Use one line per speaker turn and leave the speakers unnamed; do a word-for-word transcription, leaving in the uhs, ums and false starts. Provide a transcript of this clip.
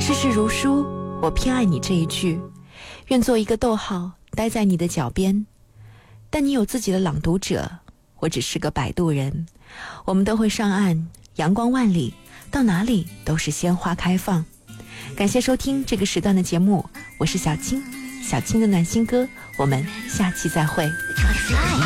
世事如书，我偏爱你这一句，愿做一个逗号，待在你的脚边。但你有自己的朗读者，我只是个摆渡人。我们都会上岸，阳光万里，到哪里都是鲜花开放。感谢收听这个时段的节目，我是小青，小青的暖心歌，我们下期再会。